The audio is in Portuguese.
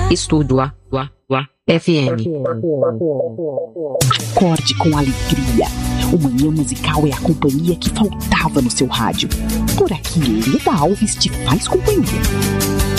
Estúdio FM. Acorde com alegria. O Manhã Musical é a companhia que faltava no seu rádio. Por aqui, Leda Alves te faz companhia.